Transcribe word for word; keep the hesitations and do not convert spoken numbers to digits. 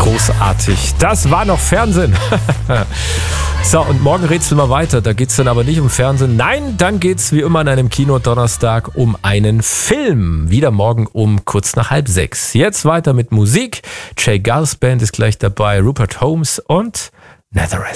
Großartig. Das war noch Fernsehen. So, und morgen rätseln wir weiter. Da geht es dann aber nicht um Fernsehen. Nein, dann geht es wie immer an einem Kino-Donnerstag um einen Film. Wieder morgen um kurz nach halb sechs. Jetzt weiter mit Musik. Jay Gars Band ist gleich dabei, Rupert Holmes und Nazareth.